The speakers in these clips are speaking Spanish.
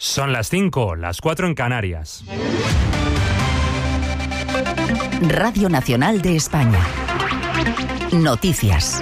Son las 5, las 4 en Canarias. Radio Nacional de España. Noticias.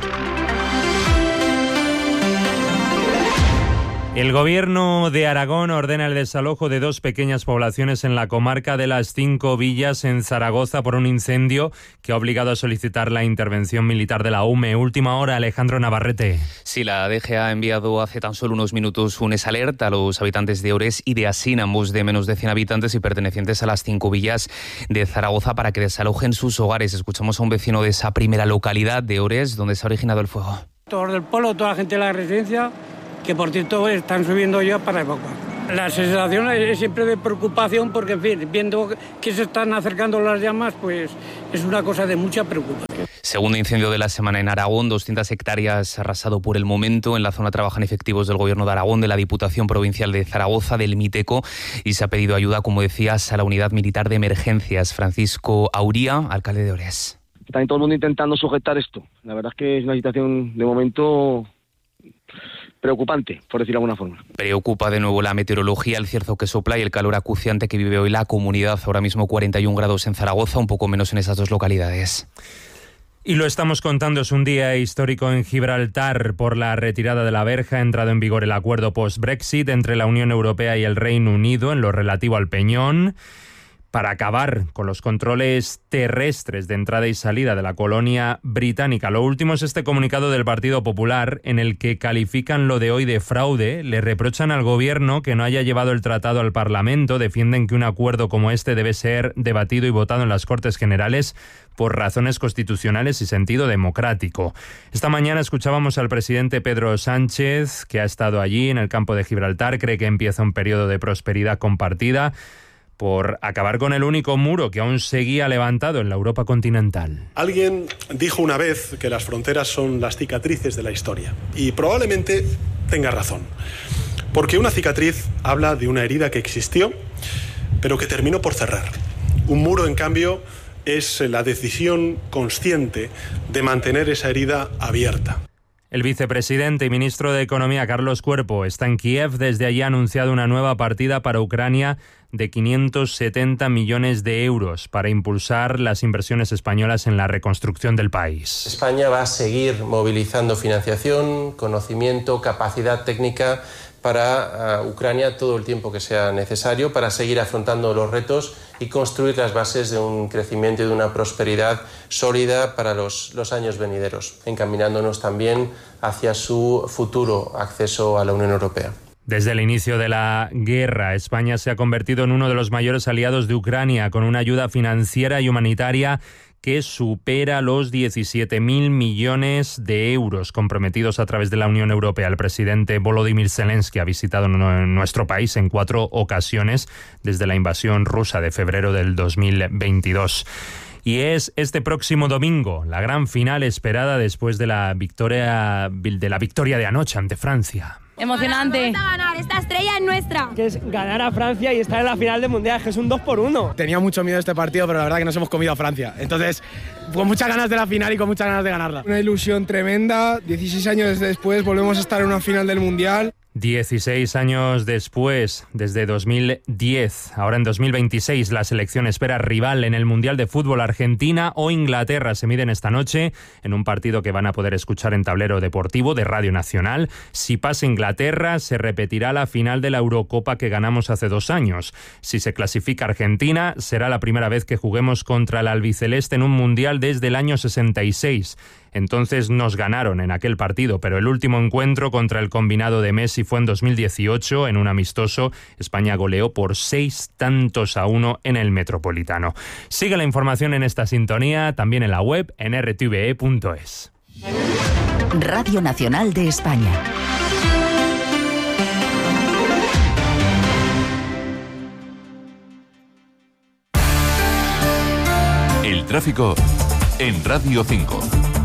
El Gobierno de Aragón ordena el desalojo de 2 pequeñas poblaciones en la comarca de las 5 Villas en Zaragoza por un incendio que ha obligado a solicitar la intervención militar de la UME. Última hora, Alejandro Navarrete. Sí, la DG ha enviado hace tan solo unos minutos un alerta a los habitantes de Ores y de Asín, ambos de menos de 100 habitantes y pertenecientes a las 5 Villas de Zaragoza, para que desalojen sus hogares. Escuchamos a un vecino de esa primera localidad de Ores, donde se ha originado el fuego. Todos del pueblo, toda la gente de la residencia, que por cierto están subiendo ya para evacuar. La sensación es siempre de preocupación porque, en fin, viendo que se están acercando las llamas, pues es una cosa de mucha preocupación. Segundo incendio de la semana en Aragón, 200 hectáreas arrasado por el momento. En la zona trabajan efectivos del Gobierno de Aragón, de la Diputación Provincial de Zaragoza, del Miteco, y se ha pedido ayuda, como decías, a la Unidad Militar de Emergencias. Francisco Auría, alcalde de Ores. Está todo el mundo intentando sujetar esto. La verdad es que es una situación de momento preocupante, por decirlo de alguna forma. Preocupa de nuevo la meteorología, el cierzo que sopla y el calor acuciante que vive hoy la comunidad. Ahora mismo 41 grados en Zaragoza, un poco menos en esas 2 localidades. Y lo estamos contando, es un día histórico en Gibraltar. Por la retirada de la verja ha entrado en vigor el acuerdo post-Brexit entre la Unión Europea y el Reino Unido en lo relativo al Peñón, para acabar con los controles terrestres de entrada y salida de la colonia británica. Lo último es este comunicado del Partido Popular, en el que califican lo de hoy de fraude, le reprochan al Gobierno que no haya llevado el tratado al Parlamento, defienden que un acuerdo como este debe ser debatido y votado en las Cortes Generales por razones constitucionales y sentido democrático. Esta mañana escuchábamos al presidente Pedro Sánchez, que ha estado allí en el campo de Gibraltar, cree que empieza un periodo de prosperidad compartida por acabar con el único muro que aún seguía levantado en la Europa continental. Alguien dijo una vez que las fronteras son las cicatrices de la historia, y probablemente tenga razón, porque una cicatriz habla de una herida que existió, pero que terminó por cerrar. Un muro, en cambio, es la decisión consciente de mantener esa herida abierta. El vicepresidente y ministro de Economía, Carlos Cuerpo, está en Kiev. Desde allí ha anunciado una nueva partida para Ucrania de 570 millones de euros para impulsar las inversiones españolas en la reconstrucción del país. España va a seguir movilizando financiación, conocimiento, capacidad técnica para Ucrania todo el tiempo que sea necesario para seguir afrontando los retos y construir las bases de un crecimiento y de una prosperidad sólida para los años venideros, encaminándonos también hacia su futuro acceso a la Unión Europea. Desde el inicio de la guerra, España se ha convertido en uno de los mayores aliados de Ucrania, con una ayuda financiera y humanitaria que supera los 17.000 millones de euros comprometidos a través de la Unión Europea. El presidente Volodymyr Zelensky ha visitado nuestro país en 4 ocasiones desde la invasión rusa de febrero del 2022. Y es este próximo domingo la gran final esperada después de la victoria de anoche ante Francia. Emocionante. Vamos a ganar, esta estrella es nuestra. Que es ganar a Francia y estar en la final del Mundial, que es un 2-1. Tenía mucho miedo este partido, pero la verdad que nos hemos comido a Francia. Entonces, con muchas ganas de la final y con muchas ganas de ganarla. Una ilusión tremenda. 16 años después volvemos a estar en una final del Mundial. 16 años después, desde 2010, ahora en 2026, la selección espera rival en el Mundial de Fútbol. Argentina o Inglaterra se miden esta noche en un partido que van a poder escuchar en Tablero Deportivo de Radio Nacional. Si pasa Inglaterra, se repetirá la final de la Eurocopa que ganamos hace 2 años. Si se clasifica Argentina, será la primera vez que juguemos contra el albiceleste en un Mundial desde el año 66. Entonces nos ganaron en aquel partido, pero el último encuentro contra el combinado de Messi fue en 2018, en un amistoso. España goleó por 6-1 en el Metropolitano. Sigue la información en esta sintonía, también en la web, en rtve.es. Radio Nacional de España. El tráfico en Radio 5.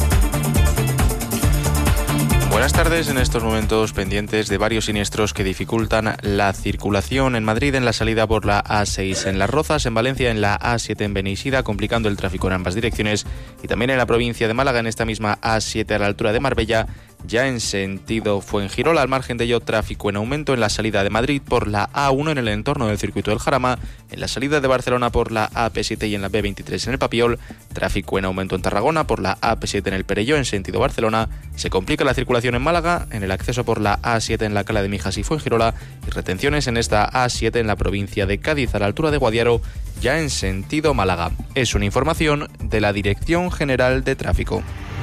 Buenas tardes. En estos momentos pendientes de varios siniestros que dificultan la circulación en Madrid, en la salida por la A6 en Las Rozas, en Valencia en la A7 en Beneixida, complicando el tráfico en ambas direcciones, y también en la provincia de Málaga en esta misma A7 a la altura de Marbella ya en sentido Fuengirola. Al margen de ello, tráfico en aumento en la salida de Madrid por la A1 en el entorno del circuito del Jarama, en la salida de Barcelona por la AP7 y en la B23 en el Papiol, tráfico en aumento en Tarragona por la AP7 en el Perelló en sentido Barcelona, se complica la circulación en Málaga, en el acceso por la A7 en la Cala de Mijas y Fuengirola, y retenciones en esta A7 en la provincia de Cádiz a la altura de Guadiaro, ya en sentido Málaga. Es una información de la Dirección General de Tráfico.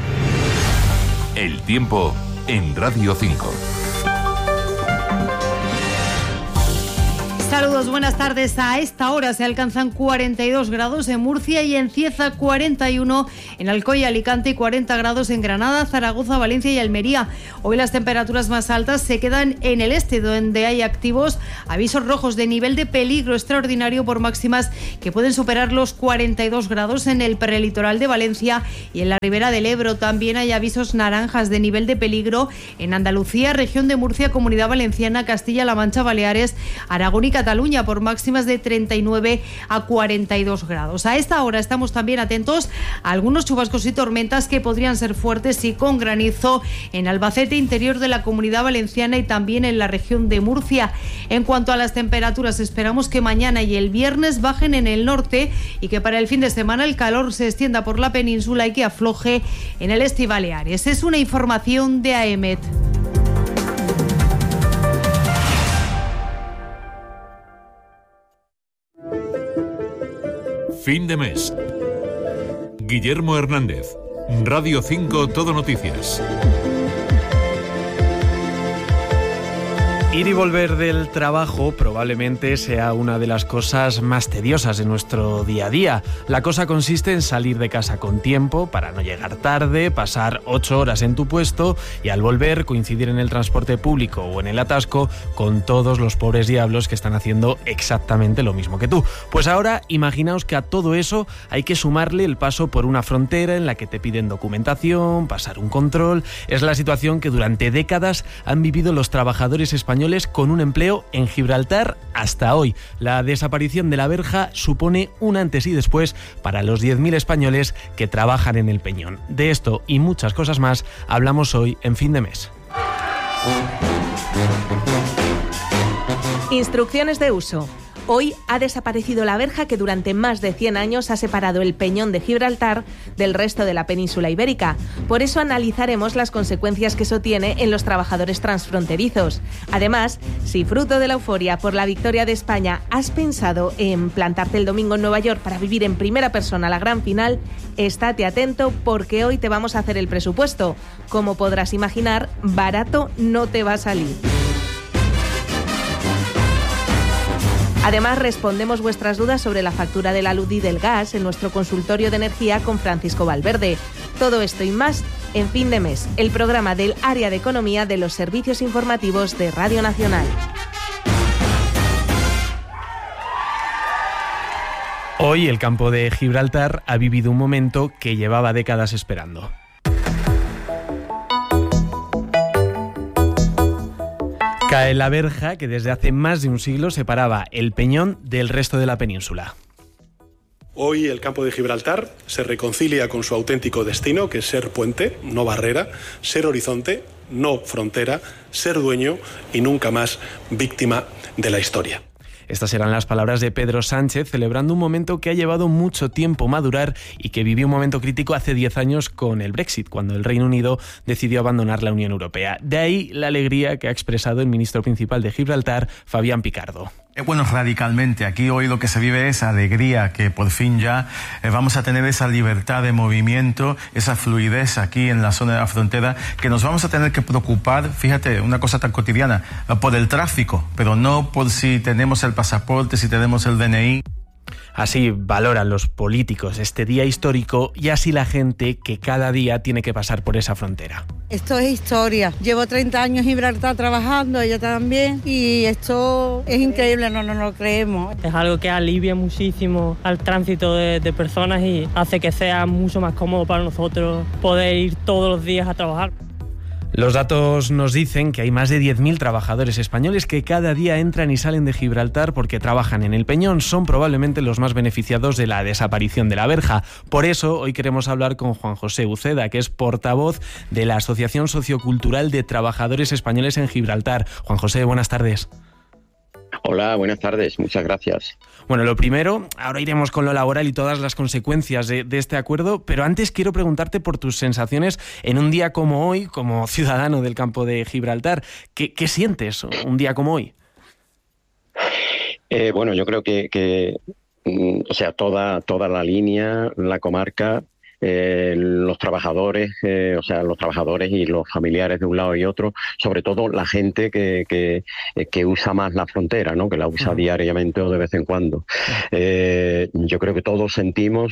El tiempo en Radio 5. Saludos, buenas tardes. A esta hora se alcanzan 42 grados en Murcia y en Cieza, 41 en Alcoy y Alicante y 40 grados en Granada, Zaragoza, Valencia y Almería. Hoy las temperaturas más altas se quedan en el este, donde hay activos avisos rojos de nivel de peligro extraordinario por máximas que pueden superar los 42 grados en el prelitoral de Valencia y en la ribera del Ebro. También hay avisos naranjas de nivel de peligro en Andalucía, región de Murcia, Comunidad Valenciana, Castilla-La Mancha, Baleares, Aragón y Cataluña por máximas de 39 a 42 grados. A esta hora estamos también atentos a algunos chubascos y tormentas que podrían ser fuertes y con granizo en Albacete, interior de la Comunidad Valenciana y también en la región de Murcia. En cuanto a las temperaturas, esperamos que mañana y el viernes bajen en el norte y que para el fin de semana el calor se extienda por la península y que afloje en el este y Baleares. Es una información de AEMET. Fin de mes. Guillermo Hernández, Radio 5 Todo Noticias. Ir y volver del trabajo probablemente sea una de las cosas más tediosas de nuestro día a día. La cosa consiste en salir de casa con tiempo para no llegar tarde, pasar 8 horas en tu puesto y al volver coincidir en el transporte público o en el atasco con todos los pobres diablos que están haciendo exactamente lo mismo que tú. Pues ahora imaginaos que a todo eso hay que sumarle el paso por una frontera en la que te piden documentación, pasar un control. Es la situación que durante décadas han vivido los trabajadores españoles con un empleo en Gibraltar hasta hoy. La desaparición de la verja supone un antes y después para los 10.000 españoles que trabajan en el Peñón. De esto y muchas cosas más hablamos hoy en Fin de Mes. Instrucciones de uso. Hoy ha desaparecido la verja que durante más de 100 años ha separado el Peñón de Gibraltar del resto de la península ibérica. Por eso analizaremos las consecuencias que eso tiene en los trabajadores transfronterizos. Además, si fruto de la euforia por la victoria de España has pensado en plantarte el domingo en Nueva York para vivir en primera persona la gran final, estate atento porque hoy te vamos a hacer el presupuesto. Como podrás imaginar, barato no te va a salir. Además, respondemos vuestras dudas sobre la factura de la luz y del gas en nuestro consultorio de energía con Francisco Valverde. Todo esto y más en Fin de Mes, el programa del área de economía de los servicios informativos de Radio Nacional. Hoy el campo de Gibraltar ha vivido un momento que llevaba décadas esperando. Cae la verja que desde hace más de un siglo separaba el Peñón del resto de la península. Hoy el campo de Gibraltar se reconcilia con su auténtico destino, que es ser puente, no barrera, ser horizonte, no frontera, ser dueño y nunca más víctima de la historia. Estas eran las palabras de Pedro Sánchez celebrando un momento que ha llevado mucho tiempo madurar y que vivió un momento crítico hace 10 años con el Brexit, cuando el Reino Unido decidió abandonar la Unión Europea. De ahí la alegría que ha expresado el ministro principal de Gibraltar, Fabián Picardo. Bueno, radicalmente. Aquí hoy lo que se vive es alegría, que por fin ya vamos a tener esa libertad de movimiento, esa fluidez aquí en la zona de la frontera, que nos vamos a tener que preocupar, fíjate, una cosa tan cotidiana, por el tráfico, pero no por si tenemos el pasaporte, si tenemos el DNI. Así valoran los políticos este día histórico y así la gente que cada día tiene que pasar por esa frontera. Esto es historia. Llevo 30 años en Gibraltar trabajando, ella también, y esto es increíble, no lo creemos. Es algo que alivia muchísimo al tránsito de personas y hace que sea mucho más cómodo para nosotros poder ir todos los días a trabajar. Los datos nos dicen que hay más de 10.000 trabajadores españoles que cada día entran y salen de Gibraltar porque trabajan en el Peñón. Son probablemente los más beneficiados de la desaparición de la verja. Por eso hoy queremos hablar con Juan José Uceda, que es portavoz de la Asociación Sociocultural de Trabajadores Españoles en Gibraltar. Juan José, buenas tardes. Hola, buenas tardes, muchas gracias. Bueno, lo primero, ahora iremos con lo laboral y todas las consecuencias de este acuerdo, pero antes quiero preguntarte por tus sensaciones en un día como hoy, como ciudadano del campo de Gibraltar. ¿Qué sientes un día como hoy? Bueno, yo creo que toda la línea, la comarca, los trabajadores, los trabajadores y los familiares de un lado y otro, sobre todo la gente que usa más la frontera, ¿no? Que la usa diariamente o de vez en cuando. Yo creo que todos sentimos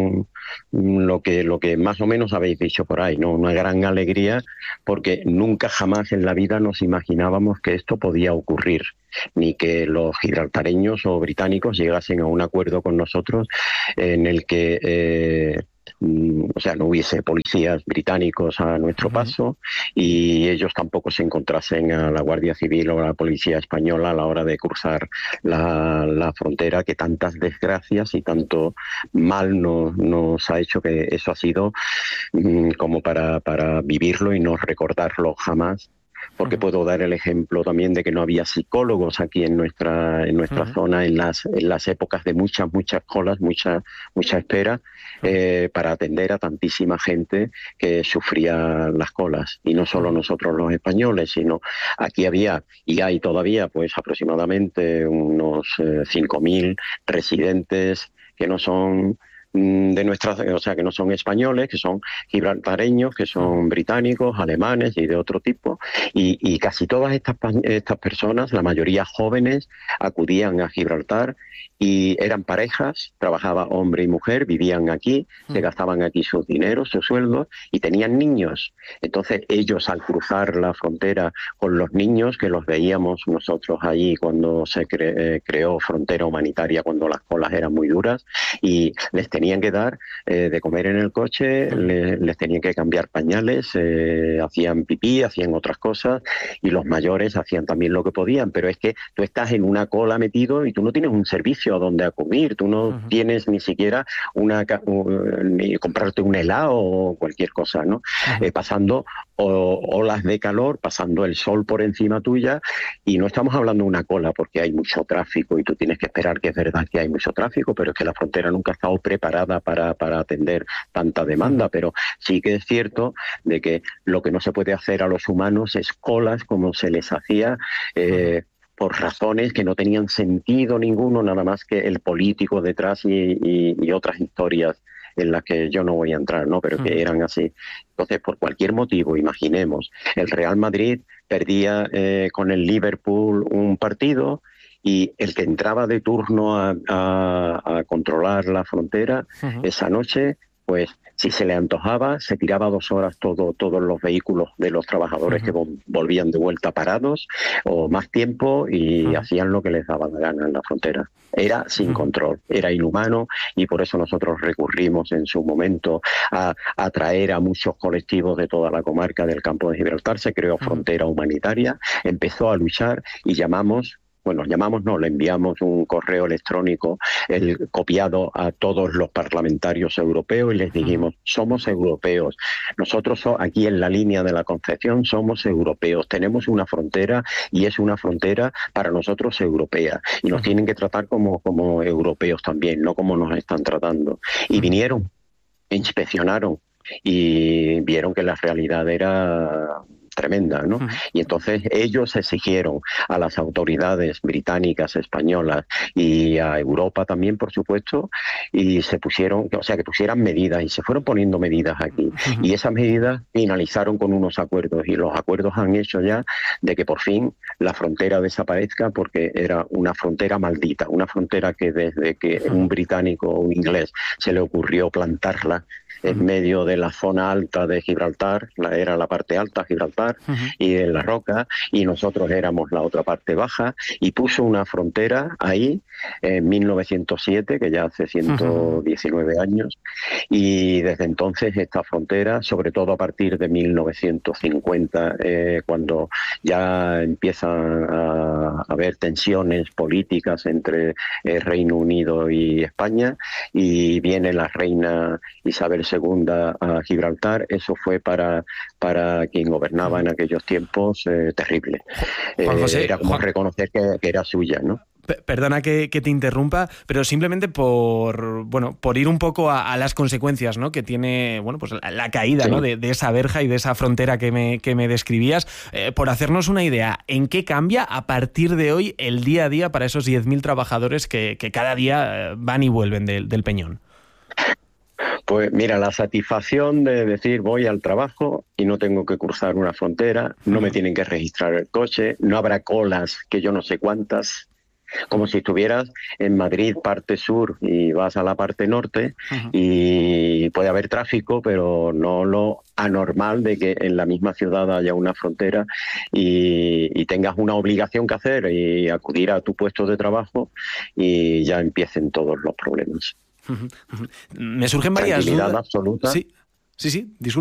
lo que más o menos habéis dicho por ahí, ¿no? Una gran alegría, porque nunca jamás en la vida nos imaginábamos que esto podía ocurrir, ni que los gibraltareños o británicos llegasen a un acuerdo con nosotros en el que no hubiese policías británicos a nuestro paso y ellos tampoco se encontrasen a la Guardia Civil o a la Policía Española a la hora de cruzar la frontera, que tantas desgracias y tanto mal nos ha hecho, que eso ha sido como para vivirlo y no recordarlo jamás. Porque puedo dar el ejemplo también de que no había psicólogos aquí en nuestra zona en las épocas de muchas colas, mucha espera para atender a tantísima gente que sufría las colas. Y no solo nosotros los españoles, sino aquí había y hay todavía pues aproximadamente unos 5.000 residentes que no son que no son españoles, que son gibraltareños, que son británicos, alemanes y de otro tipo, y casi todas estas personas, la mayoría jóvenes, acudían a Gibraltar y eran parejas, trabajaba hombre y mujer, vivían aquí, se gastaban aquí sus dineros, sus sueldos y tenían niños. Entonces ellos, al cruzar la frontera con los niños, que los veíamos nosotros allí cuando se creó frontera humanitaria, cuando las colas eran muy duras, y les tenían que dar de comer en el coche, les tenían que cambiar pañales, hacían pipí, hacían otras cosas, y los mayores hacían también lo que podían, pero es que tú estás en una cola metido y tú no tienes un servicio a donde acudir, tú no tienes ni siquiera ni comprarte un helado o cualquier cosa, ¿no? Pasando olas de calor, pasando el sol por encima tuya, y no estamos hablando de una cola porque hay mucho tráfico y tú tienes que esperar, que es verdad que hay mucho tráfico, pero es que la frontera nunca ha estado preparada para atender tanta demanda. Pero sí que es cierto de que lo que no se puede hacer a los humanos es colas como se les hacía, por razones que no tenían sentido ninguno, nada más que el político detrás y otras historias en las que yo no voy a entrar, ¿no? Pero que eran así. Entonces, por cualquier motivo, imaginemos, el Real Madrid perdía con el Liverpool un partido, y el que entraba de turno a controlar la frontera esa noche, pues si se le antojaba, se tiraba 2 horas todos los vehículos de los trabajadores que volvían de vuelta parados, o más tiempo, y hacían lo que les daba la gana en la frontera. Era sin control, era inhumano, y por eso nosotros recurrimos en su momento a atraer a muchos colectivos de toda la comarca del campo de Gibraltar. Se creó Frontera Humanitaria, empezó a luchar y le enviamos un correo electrónico copiado a todos los parlamentarios europeos y les dijimos: somos europeos, nosotros aquí en la línea de la Concepción somos europeos, tenemos una frontera y es una frontera para nosotros europea, y nos tienen que tratar como europeos también, no como nos están tratando. Y vinieron, inspeccionaron y vieron que la realidad era tremenda, ¿no? Y entonces ellos exigieron a las autoridades británicas, españolas y a Europa también, por supuesto, y que pusieran medidas, y se fueron poniendo medidas aquí. Y esas medidas finalizaron con unos acuerdos, y los acuerdos han hecho ya de que por fin la frontera desaparezca, porque era una frontera maldita, una frontera que desde que un británico o un inglés se le ocurrió plantarla, en medio de la zona alta de Gibraltar, era la parte alta, Gibraltar, y en la roca, y nosotros éramos la otra parte baja, y puso una frontera ahí en 1907, que ya hace 119 años, y desde entonces esta frontera, sobre todo a partir de 1950, cuando ya empiezan a haber tensiones políticas entre Reino Unido y España, y viene la reina Isabel II a Gibraltar, eso fue para quien gobernaba en aquellos tiempos terrible. Juan José, era como reconocer que era suya, ¿no? Perdona que te interrumpa, pero simplemente por ir un poco a las consecuencias, ¿no?, que tiene pues la caída, sí, ¿no?, de esa verja y de esa frontera que me describías, por hacernos una idea, ¿en qué cambia a partir de hoy el día a día para esos 10.000 trabajadores que cada día van y vuelven del Peñón? Pues mira, la satisfacción de decir voy al trabajo y no tengo que cruzar una frontera, no me tienen que registrar el coche, no habrá colas que yo no sé cuántas, como si estuvieras en Madrid, parte sur, y vas a la parte norte, y puede haber tráfico, pero no lo anormal de que en la misma ciudad haya una frontera y tengas una obligación que hacer y acudir a tu puesto de trabajo y ya empiecen todos los problemas. Me surgen varias dudas. Tranquilidad absoluta. Sí, disculpa.